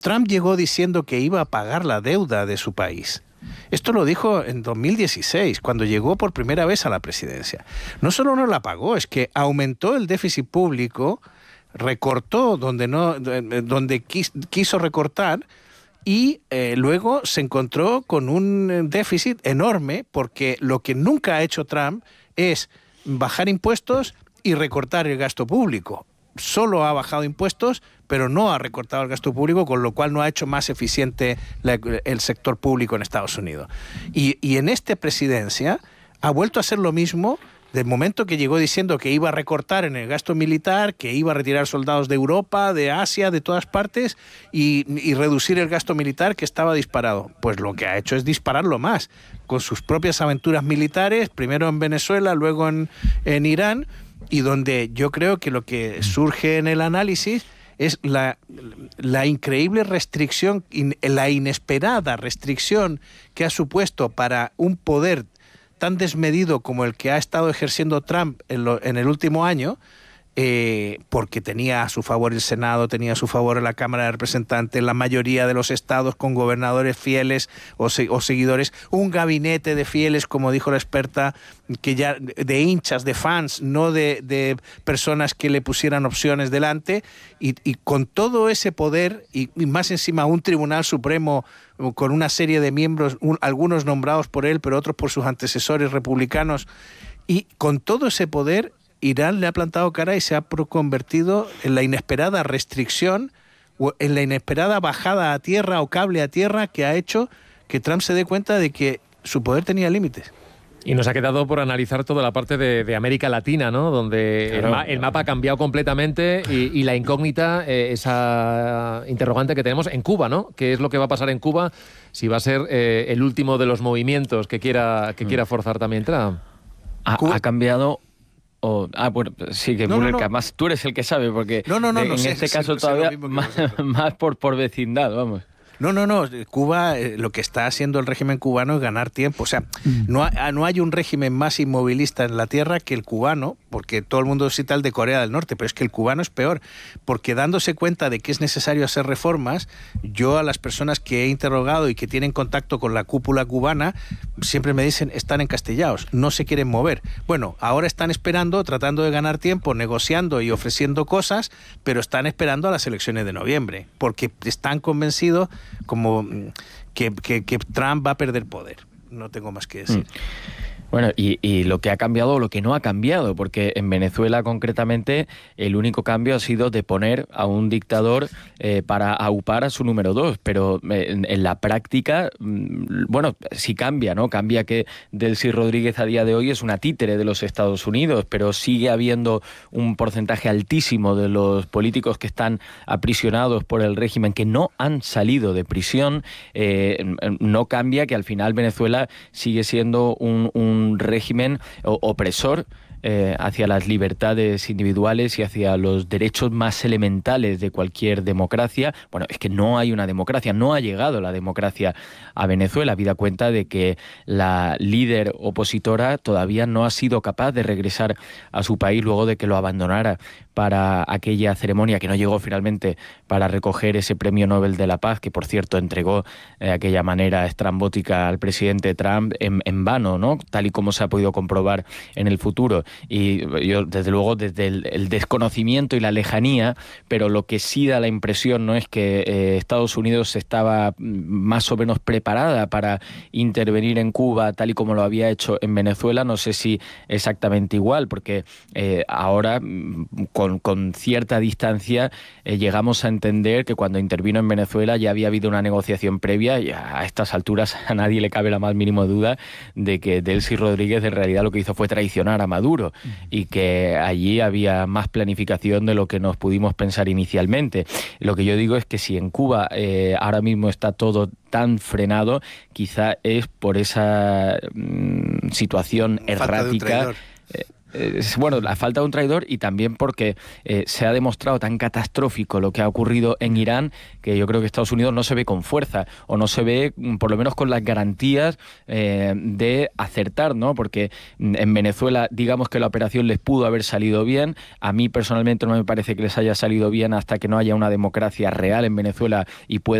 Trump llegó diciendo que iba a pagar la deuda de su país. Esto lo dijo en 2016, cuando llegó por primera vez a la presidencia. No solo no la pagó, es que aumentó el déficit público, recortó donde quiso recortar, y luego se encontró con un déficit enorme, porque lo que nunca ha hecho Trump es bajar impuestos y recortar el gasto público. Solo ha bajado impuestos, pero no ha recortado el gasto público, con lo cual no ha hecho más eficiente el sector público en Estados Unidos. Y en esta presidencia ha vuelto a hacer lo mismo, del momento que llegó diciendo que iba a recortar en el gasto militar, que iba a retirar soldados de Europa, de Asia, de todas partes, y reducir el gasto militar, que estaba disparado. Pues lo que ha hecho es dispararlo más, con sus propias aventuras militares, primero en Venezuela, luego en Irán, y donde yo creo que lo que surge en el análisis es la increíble restricción, la inesperada restricción que ha supuesto para un poder tan desmedido como el que ha estado ejerciendo Trump en el último año, porque tenía a su favor el Senado, tenía a su favor la Cámara de Representantes, la mayoría de los estados con gobernadores fieles o seguidores, un gabinete de fieles, como dijo la experta, que ya de hinchas, de fans, no de personas que le pusieran opciones delante, y con todo ese poder, y más encima un Tribunal Supremo con una serie de miembros, algunos nombrados por él, pero otros por sus antecesores republicanos, y con todo ese poder, Irán le ha plantado cara y se ha convertido en la inesperada restricción, o en la inesperada bajada a tierra o cable a tierra, que ha hecho que Trump se dé cuenta de que su poder tenía límites. Y nos ha quedado por analizar toda la parte de América Latina, ¿no? Donde claro, el mapa ha cambiado completamente y la incógnita, esa interrogante que tenemos en Cuba, ¿no? ¿Qué es lo que va a pasar en Cuba? Si va a ser el último de los movimientos que quiera forzar también Trump. Ha cambiado... bueno, sí, que además tú eres el que sabe, porque en este caso todavía más por vecindad, vamos. No. Cuba, lo que está haciendo el régimen cubano es ganar tiempo. O sea, no hay un régimen más inmovilista en la tierra que el cubano, porque todo el mundo cita el de Corea del Norte, pero es que el cubano es peor, porque dándose cuenta de que es necesario hacer reformas, yo a las personas que he interrogado y que tienen contacto con la cúpula cubana, siempre me dicen, están encastillados, no se quieren mover. Bueno, ahora están esperando, tratando de ganar tiempo, negociando y ofreciendo cosas, pero están esperando a las elecciones de noviembre, porque están convencidos como que Trump va a perder poder. No tengo más que decir. Bueno, y lo que ha cambiado o lo que no ha cambiado, porque en Venezuela concretamente el único cambio ha sido de poner a un dictador para aupar a su número 2, pero en la práctica, bueno, sí cambia, ¿no? Cambia que Delcy Rodríguez a día de hoy es una títere de los Estados Unidos, pero sigue habiendo un porcentaje altísimo de los políticos que están aprisionados por el régimen que no han salido de prisión. No cambia que al final Venezuela sigue siendo un régimen opresor hacia las libertades individuales y hacia los derechos más elementales de cualquier democracia. Bueno, es que no hay una democracia, no ha llegado la democracia a Venezuela, habida cuenta de que la líder opositora todavía no ha sido capaz de regresar a su país luego de que lo abandonara para aquella ceremonia que no llegó finalmente para recoger ese premio Nobel de la Paz, que por cierto entregó de aquella manera estrambótica al presidente Trump en vano, ¿no? Tal y como se ha podido comprobar en el futuro. Y yo, desde luego, desde el desconocimiento y la lejanía, pero lo que sí da la impresión, ¿no?, es que Estados Unidos estaba más o menos preparada para intervenir en Cuba tal y como lo había hecho en Venezuela. No sé si exactamente igual, porque ahora con cierta distancia llegamos a entender que cuando intervino en Venezuela ya había habido una negociación previa, y a estas alturas a nadie le cabe la más mínima duda de que Delcy Rodríguez en realidad lo que hizo fue traicionar a Maduro, y que allí había más planificación de lo que nos pudimos pensar inicialmente. Lo que yo digo es que si en Cuba ahora mismo está todo tan frenado, quizá es por esa situación errática. bueno, la falta de un traidor y también porque se ha demostrado tan catastrófico lo que ha ocurrido en Irán que yo creo que Estados Unidos no se ve con fuerza o no se ve por lo menos con las garantías de acertar, ¿no? Porque en Venezuela digamos que la operación les pudo haber salido bien. A mí personalmente no me parece que les haya salido bien hasta que no haya una democracia real en Venezuela y pueda